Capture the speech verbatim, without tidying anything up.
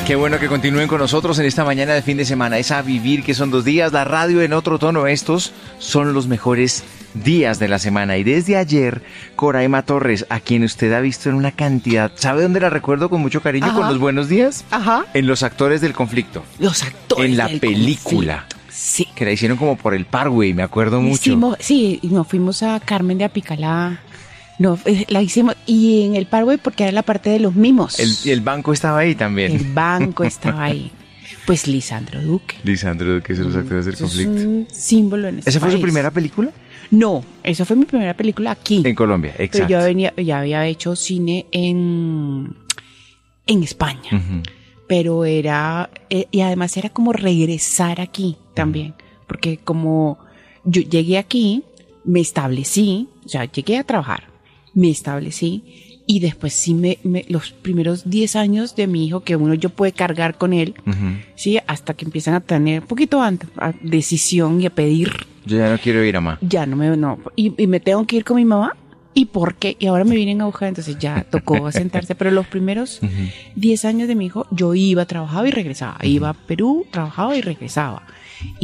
Qué bueno que continúen con nosotros en esta mañana de fin de semana. Es a vivir, que son dos días. La radio en otro tono. Estos son los mejores días de la semana. Y desde ayer, Coraima Torres, a quien usted ha visto en una cantidad. ¿Sabe dónde la recuerdo con mucho cariño? Ajá. Con los buenos días. Ajá. En Los Actores del Conflicto. Los actores En la del película. conflicto. Sí. Que la hicieron como por el Parkway, me acuerdo mucho. Hicimos, sí, nos fuimos a Carmen de Apicalá. No, eh, la hicimos. Y en el Parkway porque era la parte de los mimos. El, el banco estaba ahí también. El banco estaba ahí. Pues Lisandro Duque. Lisandro Duque es de Los Actores del Eso es Conflicto. un símbolo en este ¿Esa fue su país. primera película? No, esa fue mi primera película aquí. En Colombia, Pero exacto. yo venía, ya había hecho cine en, en España. Ujú. Pero era, eh, y además era como regresar aquí también. Porque como yo llegué aquí, me establecí, o sea, llegué a trabajar, me establecí y después sí me, me los primeros diez años de mi hijo que uno yo puede cargar con él, Ujú. sí, hasta que empiezan a tener un poquito antes, a decisión y a pedir, Yo ya no quiero ir a más. ya no me, no, y, y me tengo que ir con mi mamá. ¿Y por qué? Y ahora me vienen a buscar, entonces ya tocó sentarse. Pero los primeros diez años de mi hijo, yo iba, trabajaba y regresaba. Iba a Perú, trabajaba y regresaba.